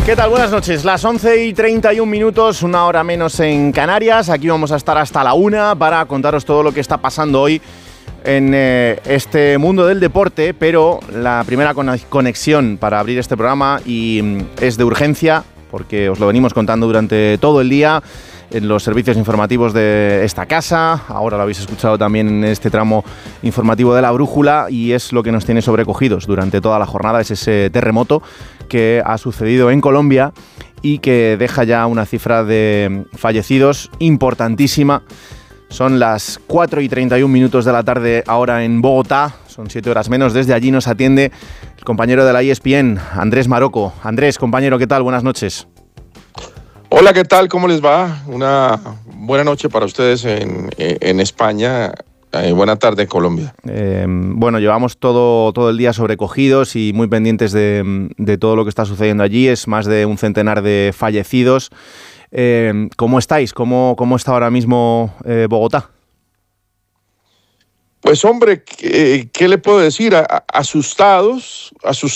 ¿Qué tal? Buenas noches. Las 11:31, una hora menos en Canarias. Aquí vamos a estar hasta la 1 para contaros todo lo que está pasando hoy en este mundo del deporte, pero la primera conexión para abrir este programa es de urgencia, porque os lo venimos contando durante todo el día en los servicios informativos de esta casa. Ahora lo habéis escuchado también en este tramo informativo de La Brújula, y es lo que nos tiene sobrecogidos durante toda la jornada, es ese terremoto que ha sucedido en Colombia y que deja ya una cifra de fallecidos importantísima. Son las 4:31 de la tarde ahora en Bogotá, son 7 horas menos. Desde allí nos atiende el compañero de la ESPN, Andrés Marocco. Andrés, compañero, ¿qué tal? Buenas noches. Hola, ¿qué tal? ¿Cómo les va? Una buena noche para ustedes en España. Buena tarde en Colombia. Bueno, llevamos todo el día sobrecogidos y muy pendientes de todo lo que está sucediendo allí. Es más de un centenar de fallecidos. ¿Cómo estáis? ¿Cómo está ahora mismo Bogotá? Pues hombre, ¿qué le puedo decir? Asustados,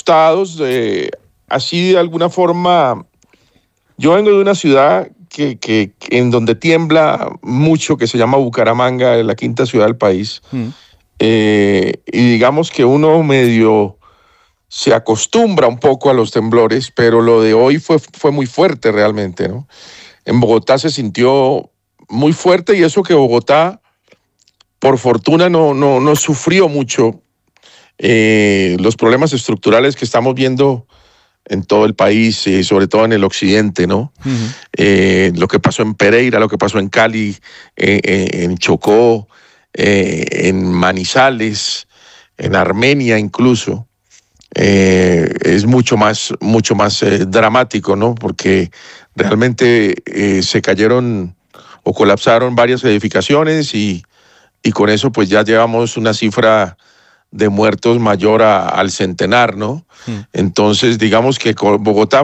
así de alguna forma. Yo vengo de una ciudad que en donde tiembla mucho, que se llama Bucaramanga, la quinta ciudad del país. Y digamos que uno medio se acostumbra un poco a los temblores, pero lo de hoy fue muy fuerte realmente, ¿no? En Bogotá se sintió muy fuerte, y eso que Bogotá, por fortuna, no sufrió mucho los problemas estructurales que estamos viendo en todo el país, sobre todo en el occidente, ¿no? Lo que pasó en Pereira, lo que pasó en Cali, en Chocó, en Manizales, en Armenia incluso, es mucho más dramático, ¿no? Porque realmente se cayeron o colapsaron varias edificaciones, y con eso pues ya llevamos una cifra de muertos mayor al centenar, ¿no? Entonces, digamos que Bogotá